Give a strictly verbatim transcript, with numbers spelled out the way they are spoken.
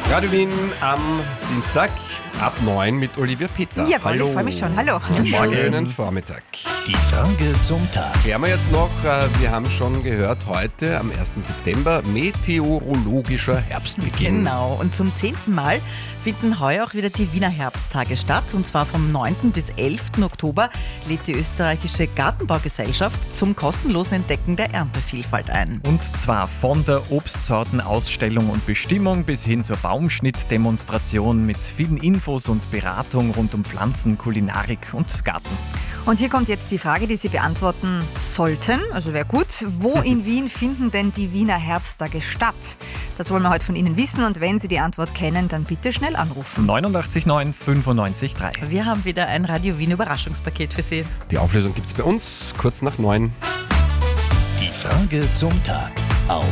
Radio Wien am Dienstag ab neun mit Olivia Peter. Ja, hallo. Ich freue mich schon. Hallo. Schönen Vormittag. Die Frage zum Tag. Klären wir jetzt noch, wir haben schon gehört, heute am ersten September meteorologischer Herbstbeginn. Genau, und zum zehnten Mal finden heuer auch wieder die Wiener Herbsttage statt. Und zwar vom neunten bis elften Oktober lädt die österreichische Gartenbaugesellschaft zum kostenlosen Entdecken der Erntevielfalt ein. Und zwar von der Obstsortenausstellung und Bestimmung bis hin zur Baumschnittdemonstration mit vielen Infos und Beratung rund um Pflanzen, Kulinarik und Garten. Und hier kommt jetzt die Frage, die Sie beantworten sollten, also wäre gut. Wo in Wien finden denn die Wiener Herbsttage statt? Das wollen wir heute von Ihnen wissen und wenn Sie die Antwort kennen, dann bitte schnell anrufen. neunundachtzig neun fünfundneunzig drei. Wir haben wieder ein Radio Wien Überraschungspaket für Sie. Die Auflösung gibt es bei uns kurz nach neun. Die Frage zum Tag.